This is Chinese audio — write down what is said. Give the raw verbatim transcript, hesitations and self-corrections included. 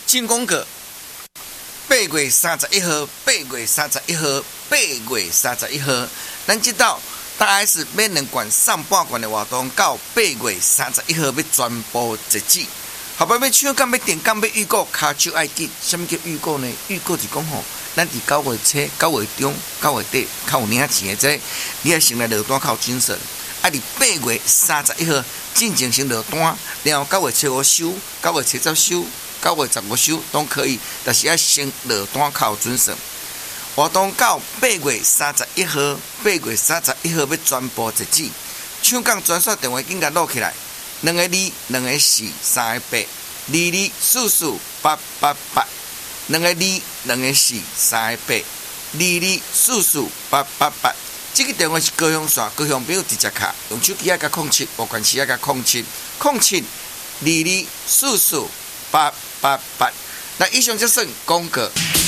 进攻阁八月三十一号，八月三十一号，八月三十一号，咱知道大 S 免两冠上半冠的活动到八月三十一号要全部截止。后摆要抢奖、要定奖、要预购，骹手爱紧。什么叫预购呢？预购是讲吼，咱伫九月初、九月中、九月底，较有领钱的这，你要先来落单，较有精神。啊，伫八月三十一号进前先落单，然后九月初五收，九月初十收，九月十五收都可以，但是要先落单，较有准绳。活动到八月三十一号，八月三十一号要全部截止。抢奖专线电话紧甲录起来。两个二，两个四，三个八，二二四四八八八，两个二，两个四，三个八，二二四四八八八。这个电话是高雄线，高雄朋友直接卡，用手机啊加控七，无关系啊加控七，控七二二四四八八八。那以上就算广告。